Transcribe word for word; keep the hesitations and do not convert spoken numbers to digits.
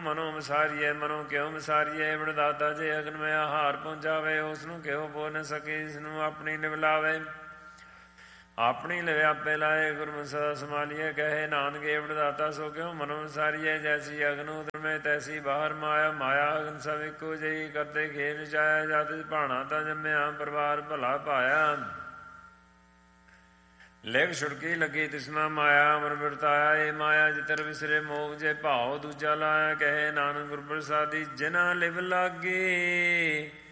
ਮਨੋ ਮਸਾਰੀਏ। ਮਨੋ ਕਿਉ ਮਸਾਰੀਏ? ਵਿਣਦਾਤਾ ਜੇ ਅਗਨ ਮੈਂ ਆਹਾਰ ਪਹੁੰਚਾਵੇ, ਉਸ ਨੂੰ ਕਿਉ ਪੋ ਨ ਸਕੇ। ਇਸ ਨੂੰ ਆਪਣੀ ਨਿਵਲਾਵੇ, ਆਪਣੀ ਲਵੇ ਆਪੇ ਲਾਏ। ਗੁਰਮੁਖ ਸਦਾ ਸੰਭਾਲੀਏ ਕਹੇ ਨਾਨਕ। ਵਿਣਦਾਤਾ ਸੋ ਕਿਉ ਮਨੋ ਮਸਾਰੀਏ? ਜੈਸੀ ਅਗਨ ਉਦਰ ਮੈਂ ਤੈਸੀ ਬਾਹਰ ਮਾਇਆ। ਮਾਇਆ ਅਗਨ ਸਭ ਇੱਕੋ ਜਿਹੀ, ਕਰਤੇ ਖੇਲ ਨਚਾਇਆ। ਜਦ ਭਾਣਾ ਤਾਂ ਜੰਮਿਆ, ਪਰਿਵਾਰ ਭਲਾ ਪਾਇਆ। ਲਿਖ ਛੁੜਕੀ ਲੱਗੀ ਤਿਸਮਾ ਮਾਇਆ, ਅਮਰ ਵਰਤਾਇਆ। ਇਹ ਮਾਇਆ ਜਿਤਰ ਵਿਸਰੇ ਮੋਹ, ਜੇ ਭਾਉ ਦੂਜਾ ਲਾਇਆ। ਕਹੇ ਨਾਨਕ ਗੁਰ ਪ੍ਰਸਾਦੀ ਜਿਨਾ ਲਿਵ ਲਾਗੀ।